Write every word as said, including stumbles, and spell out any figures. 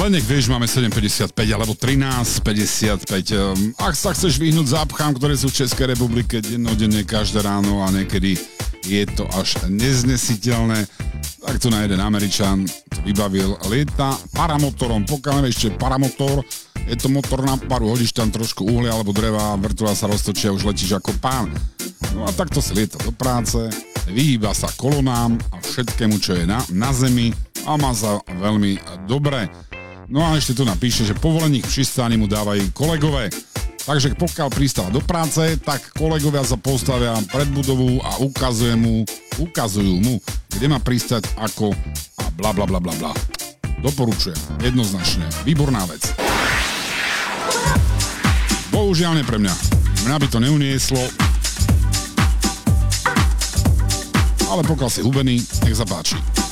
Len nech vieš, máme sedem päťdesiatpäť alebo trinásť päťdesiatpäť. Ak sa chceš vyhnúť zápchám, ktoré sú v Českej republike dennodenne každé ráno a niekedy je to až neznesiteľné, tak tu na jeden Američan vybavil, lieta paramotorom. Pokiaľ nevieš, čo je paramotor, je to motor na paru, hodíš tam trošku uhlia alebo dreva, vrtula sa roztočí a už letíš ako pán. No a takto si lieta do práce, vyhýba sa kolonám a všetkému, čo je na, na zemi a má sa veľmi dobre. No a ešte tu napíše, že povolení k pristáni mu dávajú kolegové. Takže pokiaľ pristáva do práce, tak kolegovia sa postavia pred budovu a ukazuje mu, ukazujú mu, kde má pristať ako a bla bla bla bla bla. Doporučujem, jednoznačne, výborná vec. Bohužiaľ nie pre mňa. Mňa by to neunieslo. Ale pokiaľ si hubený, nech sa páči.